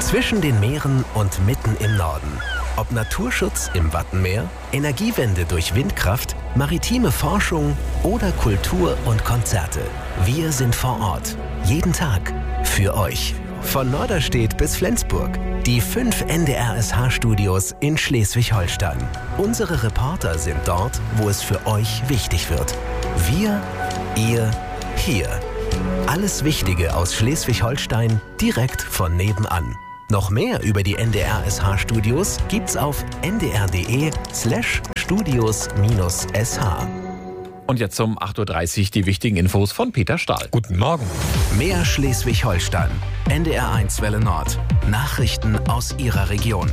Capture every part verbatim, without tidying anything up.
Zwischen den Meeren und mitten im Norden. Ob Naturschutz im Wattenmeer, Energiewende durch Windkraft, maritime Forschung oder Kultur und Konzerte. Wir sind vor Ort. Jeden Tag. Für euch. Von Norderstedt bis Flensburg. Die fünf N D R S H-Studios in Schleswig-Holstein. Unsere Reporter sind dort, wo es für euch wichtig wird. Wir, ihr, hier. Alles Wichtige aus Schleswig-Holstein direkt von nebenan. Noch mehr über die N D R S H-Studios gibt's auf ndr.de slash studios minus sh. Und jetzt um acht Uhr dreißig die wichtigen Infos von Peter Stahl. Guten Morgen. Mehr Schleswig-Holstein. N D R eins Welle Nord. Nachrichten aus Ihrer Region.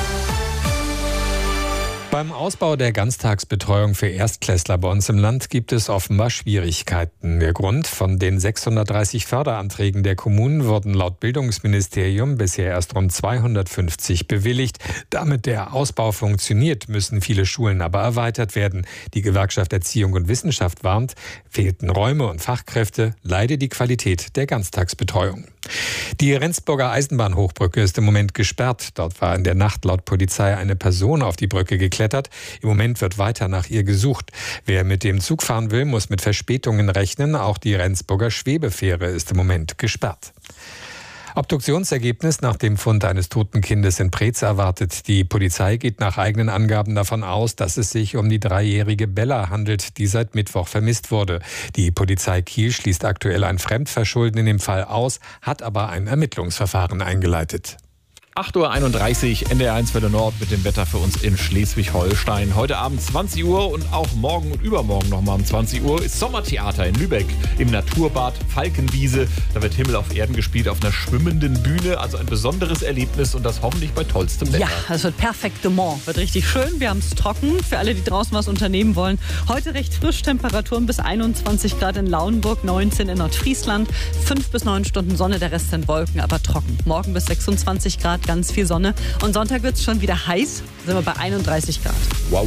Beim Ausbau der Ganztagsbetreuung für Erstklässler bei uns im Land gibt es offenbar Schwierigkeiten. Der Grund: von den sechshundertdreißig Förderanträgen der Kommunen wurden laut Bildungsministerium bisher erst rund zweihundertfünfzig bewilligt. Damit der Ausbau funktioniert, müssen viele Schulen aber erweitert werden. Die Gewerkschaft Erziehung und Wissenschaft warnt, fehlten Räume und Fachkräfte, leide die Qualität der Ganztagsbetreuung. Die Rendsburger Eisenbahnhochbrücke ist im Moment gesperrt. Dort war in der Nacht laut Polizei eine Person auf die Brücke geklettert. Im Moment wird weiter nach ihr gesucht. Wer mit dem Zug fahren will, muss mit Verspätungen rechnen. Auch die Rendsburger Schwebefähre ist im Moment gesperrt. Obduktionsergebnis nach dem Fund eines toten Kindes in Preetz erwartet. Die Polizei geht nach eigenen Angaben davon aus, dass es sich um die dreijährige Bella handelt, die seit Mittwoch vermisst wurde. Die Polizei Kiel schließt aktuell ein Fremdverschulden in dem Fall aus, hat aber ein Ermittlungsverfahren eingeleitet. acht Uhr einunddreißig, N D R eins Welle Nord mit dem Wetter für uns in Schleswig-Holstein. Heute Abend zwanzig Uhr und auch morgen und übermorgen nochmal um zwanzig Uhr ist Sommertheater in Lübeck im Naturbad Falkenwiese. Da wird Himmel auf Erden gespielt auf einer schwimmenden Bühne. Also ein besonderes Erlebnis und das hoffentlich bei tollstem Wetter. Ja, es wird perfektement. Wird richtig schön. Wir haben es trocken. Für alle, die draußen was unternehmen wollen. Heute recht frisch, Temperaturen bis einundzwanzig Grad in Lauenburg, neunzehn in Nordfriesland. fünf bis neun Stunden Sonne, der Rest sind Wolken, aber trocken. Morgen bis sechsundzwanzig Grad. Ganz viel Sonne. Und Sonntag wird es schon wieder heiß. Sind wir bei einunddreißig Grad. Wow.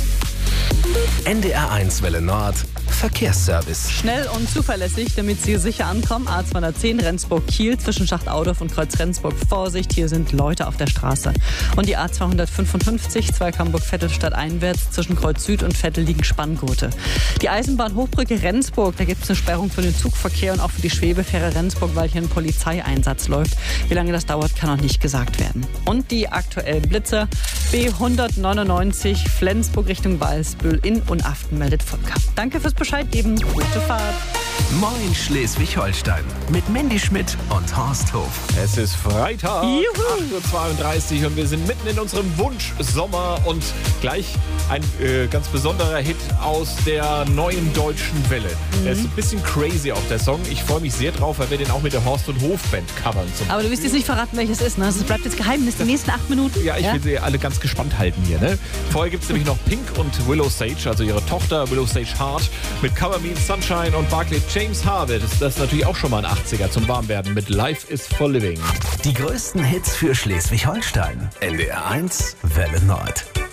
N D R eins Welle Nord. Verkehrsservice. Schnell und zuverlässig, damit Sie sicher ankommen. A zweihundertzehn Rendsburg-Kiel zwischen Schacht Audorf und Kreuz Rendsburg. Vorsicht, hier sind Leute auf der Straße. Und die A zweihundertfünfundfünfzig Zweig Hamburg-Vettelstadt einwärts zwischen Kreuz Süd und Vettel liegen Spanngurte. Die Eisenbahn-Hochbrücke Rendsburg, da gibt es eine Sperrung für den Zugverkehr und auch für die Schwebefähre Rendsburg, weil hier ein Polizeieinsatz läuft. Wie lange das dauert, kann noch nicht gesagt werden. Und die aktuellen Blitzer. B hundertneunundneunzig Flensburg Richtung Walsbüll in Unaften meldet Volker. Danke fürs Bescheid geben. Gute Fahrt. Moin Schleswig-Holstein mit Mandy Schmidt und Horst Hof. Es ist Freitag, Juhu. acht Uhr zweiunddreißig und wir sind mitten in unserem Wunsch-Sommer und gleich ein äh, ganz besonderer Hit aus der neuen deutschen Welle. Mhm. Der ist ein bisschen crazy auch der Song. Ich freue mich sehr drauf, weil wir den auch mit der Horst und Hof Band covern. Zum Aber du wirst jetzt nicht verraten, welches ist, ne? Das bleibt jetzt Geheimnis die nächsten acht Minuten. Ja, ich ja? will sie alle ganz gespannt halten hier. Ne? Vorher gibt es nämlich noch Pink und Willow Sage, also ihre Tochter Willow Sage Hart mit Cover Me in Sunshine und Barclay James Harvey. Das, das ist natürlich auch schon mal ein achtziger zum Warmwerden mit Life is for Living. Die größten Hits für Schleswig-Holstein. N D R eins Welle Nord.